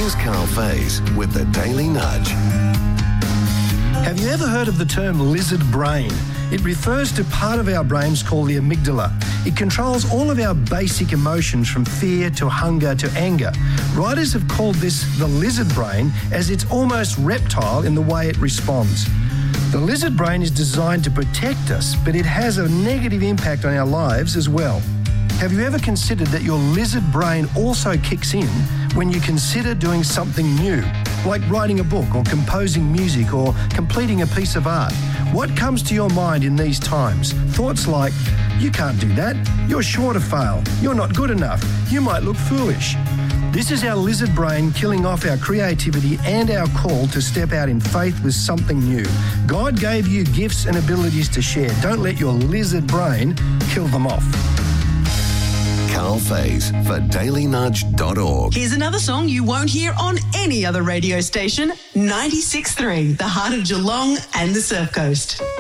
Here's Carl Faze with the Daily Nudge. Have you ever heard of the term lizard brain? It refers to part of our brains called the amygdala. It controls all of our basic emotions from fear to hunger to anger. Writers have called this the lizard brain as it's almost reptile in the way it responds. The lizard brain is designed to protect us, but it has a negative impact on our lives as well. Have you ever considered that your lizard brain also kicks in when you consider doing something new, like writing a book or composing music or completing a piece of art? What comes to your mind in these times? Thoughts like, you can't do that, you're sure to fail, you're not good enough, you might look foolish. This is our lizard brain killing off our creativity and our call to step out in faith with something new. God gave you gifts and abilities to share. Don't let your lizard brain kill them off. Carl Faze for dailynudge.org. Here's another song you won't hear on any other radio station. 96.3, the heart of Geelong and the Surf Coast.